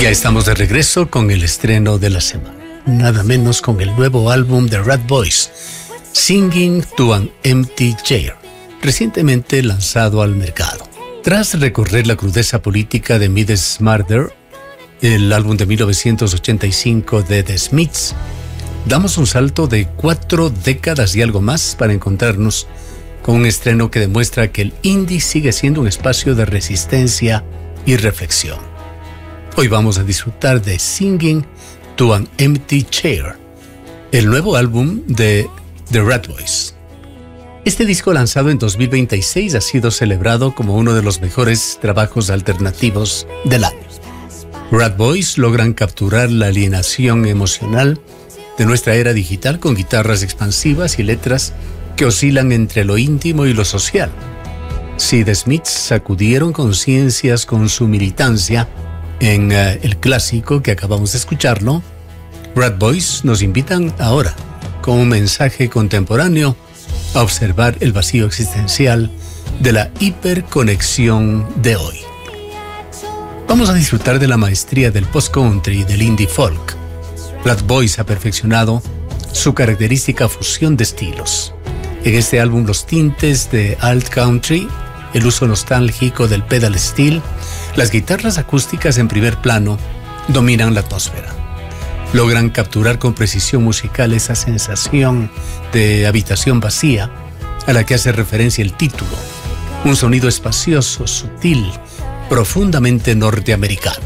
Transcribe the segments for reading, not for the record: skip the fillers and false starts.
Ya estamos de regreso con el estreno de la semana. Nada menos con el nuevo álbum de Ratboys, Singing to an Empty Chair, recientemente lanzado al mercado. Tras recorrer la crudeza política de Midas Murder, el álbum de 1985 de The Smiths, damos un salto de 4 décadas y algo más para encontrarnos con un estreno que demuestra que el indie sigue siendo un espacio de resistencia y reflexión. Hoy vamos a disfrutar de Singing to an Empty Chair, el nuevo álbum de The Ratboys. Este disco, lanzado en 2026, ha sido celebrado como uno de los mejores trabajos alternativos del año. Ratboys logran capturar la alienación emocional de nuestra era digital con guitarras expansivas y letras que oscilan entre lo íntimo y lo social. Si The Smiths sacudieron conciencias con su militancia en el clásico que acabamos de escucharlo, Ratboys nos invitan ahora, con un mensaje contemporáneo, a observar el vacío existencial de la hiperconexión de hoy. Vamos a disfrutar de la maestría del post-country y del indie folk. Ratboys ha perfeccionado su característica fusión de estilos. En este álbum, los tintes de alt country, el uso nostálgico del pedal steel, las guitarras acústicas en primer plano dominan la atmósfera. Logran capturar con precisión musical esa sensación de habitación vacía a la que hace referencia el título. Un sonido espacioso, sutil, profundamente norteamericano.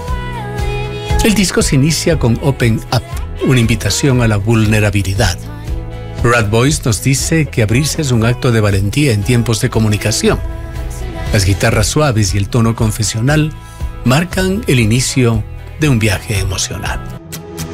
El disco se inicia con Open Up, una invitación a la vulnerabilidad. Ratboys nos dice que abrirse es un acto de valentía en tiempos de comunicación. Las guitarras suaves y el tono confesional marcan el inicio de un viaje emocional.